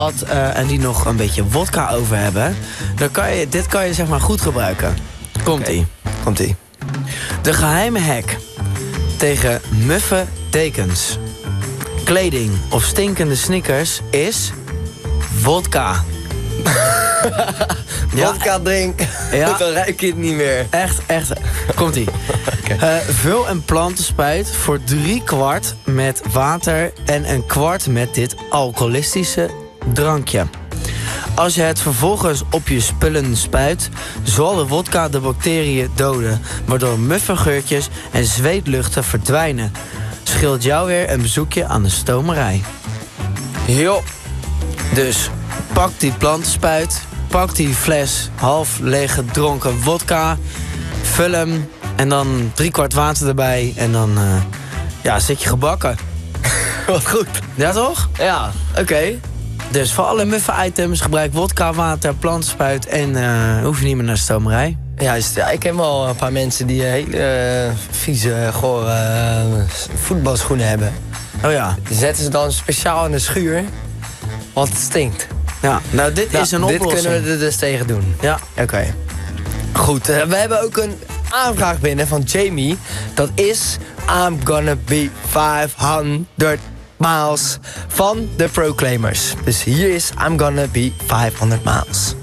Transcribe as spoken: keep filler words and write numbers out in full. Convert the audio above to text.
had, uh, en die nog een beetje wodka over hebben, dan kan je, dit kan je zeg maar goed gebruiken. Komt-ie. Okay. Komt-ie. De geheime hack tegen muffe dekens, kleding of stinkende sneakers is wodka. Wodka drink, ja. Dan ruik je het niet meer. Echt, echt. Komt-ie. Okay. Uh, vul een plantenspuit voor drie kwart met water en een kwart met dit alcoholistische drankje. Als je het vervolgens op je spullen spuit, zal de wodka de bacteriën doden, waardoor muffe geurtjes en zweetluchten verdwijnen. Scheelt jou weer een bezoekje aan de stomerij. Jo. Dus pak die plantenspuit, pak die fles half leeg gedronken wodka, vul hem en dan drie kwart water erbij en dan uh, ja, zit je gebakken. Wat goed. Ja toch? Ja, oké. Okay. Dus voor alle muffe items gebruik wodka, water, plantenspuit en uh, hoef je niet meer naar de stomerij. Juist, ja, ik ken wel een paar mensen die hele uh, vieze, gore uh, voetbalschoenen hebben. Oh ja. Die zetten ze dan speciaal in de schuur, want het stinkt. Ja, nou dit nou, is een oplossing. Dit kunnen we er dus tegen doen. Ja. Oké. Okay. Goed, uh, we hebben ook een aanvraag binnen van Jamie. Dat is I'm gonna be vijfhonderd miles van de Proclaimers. Dus hier is I'm gonna be vijfhonderd miles.